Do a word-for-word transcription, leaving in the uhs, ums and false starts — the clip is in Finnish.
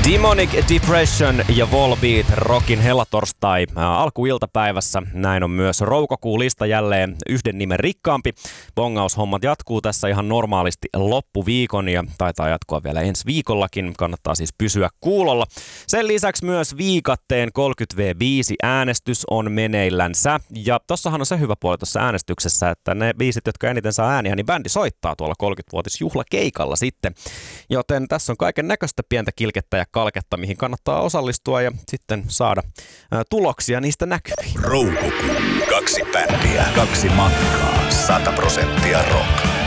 Demonic Depression ja Volbeat Rockin hellatorstai alkuiltapäivässä. Näin on myös Roukokuun lista jälleen yhden nimen rikkaampi. Bongaushommat jatkuu tässä ihan normaalisti loppuviikon ja taitaa jatkua vielä ensi viikollakin. Kannattaa siis pysyä kuulolla. Sen lisäksi myös viikatteen kolmekymmentä viisi äänestys on meneillänsä. Ja tossahan on se hyvä puoli tuossa äänestyksessä, että ne biisit, jotka eniten saa ääniä, niin bändi soittaa tuolla kolmekymmenvuotisjuhlakeikalla sitten. Joten tässä on kaiken näköistä pientä kilkettä ja kalketta, mihin kannattaa osallistua ja sitten saada ää, tuloksia niistä näkyviin. Roukokuu. Kaksi bändiä, kaksi matkaa, sata prosenttia rock.